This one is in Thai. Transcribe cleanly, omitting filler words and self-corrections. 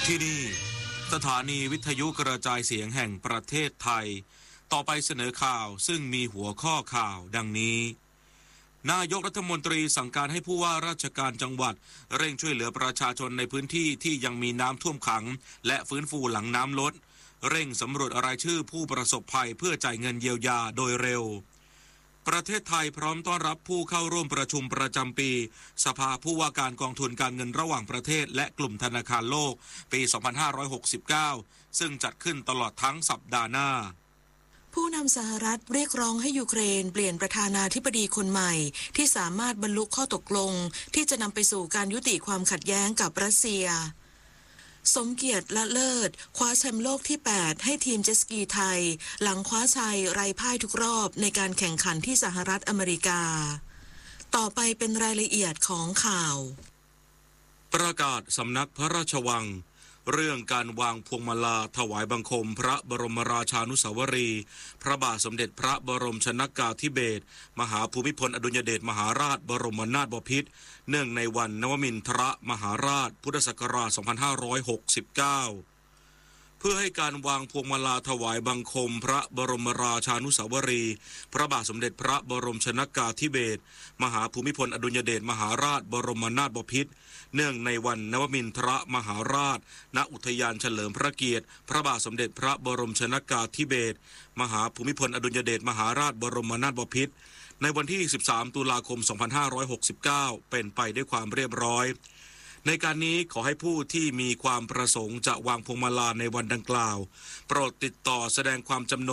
ที่นี่สถานีวิทยุกระจายเสียงแห่งประเทศไทยต่อไปเสนอข่าวซึ่งมีหัวข้อข่าวดังนี้นายกรัฐมนตรีสั่งการให้ผู้ว่าราชการจังหวัดเร่งช่วยเหลือประชาชนในพื้นที่ที่ยังมีน้ำท่วมขังและฟื้นฟูหลังน้ำลดเร่งสำรวจรายชื่อผู้ประสบภัยเพื่อจ่ายเงินเยียวยาโดยเร็วประเทศไทยพร้อมต้อนรับผู้เข้าร่วมประชุมประจำปีสภาผู้ว่าการกองทุนการเงินระหว่างประเทศและกลุ่มธนาคารโลกปี 2569 ซึ่งจัดขึ้นตลอดทั้งสัปดาห์หน้าผู้นำสหรัฐเรียกร้องให้ยูเครนเปลี่ยนประธานาธิบดีคนใหม่ที่สามารถบรรลุข้อตกลงที่จะนำไปสู่การยุติความขัดแย้งกับรัสเซียสมเกียรติละเลิศคว้าแชมป์โลกที่ 8 ให้ทีมเจ็ตสกีไทยหลังคว้าชัยไร้พ่ายทุกรอบในการแข่งขันที่สหรัฐอเมริกาต่อไปเป็นรายละเอียดของข่าวประกาศสำนักพระราชวังเรื่องการวางพวงมาลาถวายบังคมพระบรมราชานุสาวรีย์พระบาทสมเด็จพระบรมชนกาธิเบศรมหาภูมิพลอดุลยเดชมหาราชบรมนาถบพิตรเนื่องในวันนวมินทรมหาราชพุทธศักราช 2569 เพื่อให้การวางพวงมาลาถวายบังคมพระบรมราชานุสาวรีย์พระบาทสมเด็จพระบรมชนกาธิเบศรมหาภูมิพลอดุลยเดชมหาราชบรมนาถบพิตรเนื่องในวันนวมินทรมหาราชณอุทยานเฉลิมพระเกียรติพระบาทสมเด็จพระบรมชนกาธิเบศรมหาภูมิพลอดุลยเดชมหาราชบรมนาถบพิตรในวันที่ 13 ตุลาคม 2569 เป็นไปด้วยความเรียบร้อยในการนี้ขอให้ผู้ที่มีความประสงค์จะวางพวงมาลาในวันดังกล่าวโปรดติดต่อแสดงความจำนง